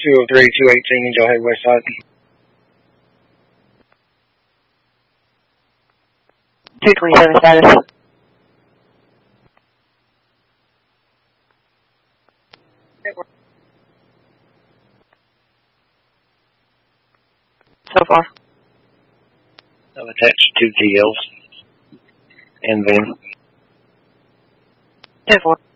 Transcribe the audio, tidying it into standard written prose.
203, 218 Angel Head West Side. 227 status. So far. I've attached 2 TLs and them. 10-4.